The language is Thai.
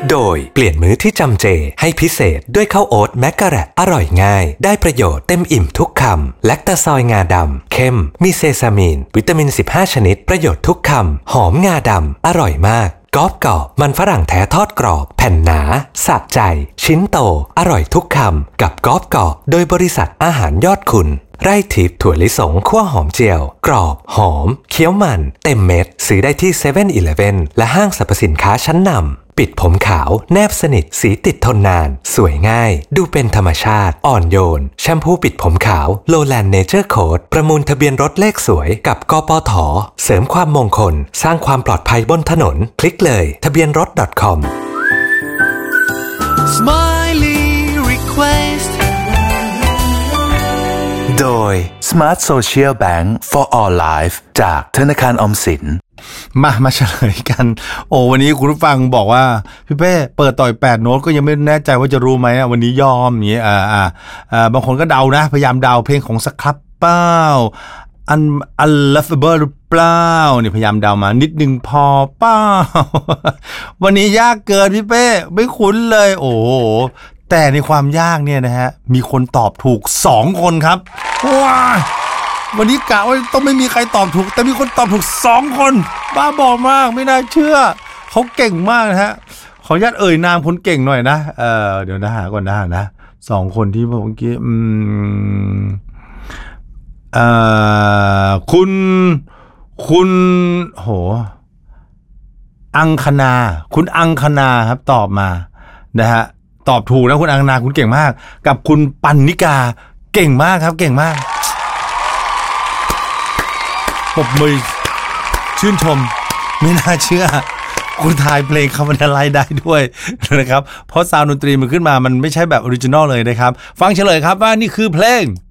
โดยเปลี่ยนมื้อที่จำเจให้พิเศษด้วยข้าวโอ๊ตแมกกะแรตอร่อยง่ายได้ประโยชน์เต็มอิ่มทุกคำแลคตาซอยงาดำเข้มมีเซซามีนวิตามิน15ชนิดประโยชน์ทุกคำหอมงาดำอร่อยมากกรอบกรอบมันฝรั่งแท้ทอดกรอบแผ่นหนาสะใจชิ้นโตอร่อยทุกคำกับกรอบกรอบโดยบริษัทอาหารยอดคุณไร่ทิพย์ถั่วลิสงคั่วหอมเจียวกรอบหอมเคี้ยวมันเต็มเม็ดซื้อได้ที่ 7-Eleven และห้างสรรพสินค้าชั้นนำปิดผมขาวแนบสนิทสีติดทนนานสวยง่ายดูเป็นธรรมชาติอ่อนโยนแชมพูปิดผมขาวโลแลนด์เนเจอร์โค้ดประมูลทะเบียนรถเลขสวยกับกปท.เสริมความมงคลสร้างความปลอดภัยบนถนนคลิกเลยทะเบียนรถ .com Smiley Request โดย Smart Social Bank for All Life จากธนาคารออมสินมาเฉลยกันวันนี้คุณผู้ฟังบอกว่าพี่เป้เปิดต่อย8โน้ตก็ยังไม่แน่ใจว่าจะรู้ไหมวันนี้ยอมอย่างเงี้ยบางคนก็เดานะพยายามเดาเพลงของสครับเปล่าUnlovable หรือเปล่านี่พยายามเดามานิดนึงพอเปล่า วันนี้ยากเกินพี่เป้ไม่คุ้นเลยโอ้โหแต่ในความยากเนี่ยนะฮะมีคนตอบถูก2คนครับว้าวันนี้กะว่าต้องไม่มีใครตอบถูกแต่มีคนตอบถูก2คนบ้าบอมากไม่น่าเชื่อเขาเก่งมากนะฮะขออนุญาตเอ่ยนามคนเก่งหน่อยนะเดี๋ยวนะหาก่อนนะ2คนที่เมื่อกี้คุณโหอังคณาคุณอังคณาครับตอบมานะฮะตอบถูกนะคุณอังคณาคุณเก่งมากกับคุณปันนิกาเก่งมากครับเก่งมากปรบมือชื่นชมไม่น่าเชื่อคุณทายเพลงคำบรรลัยได้ด้วยนะครับเพราะซาวด์ดนตรีมันขึ้นมามันไม่ใช่แบบออริจินอลเลยนะครับฟังเฉลยครับว่านี่คือเพลง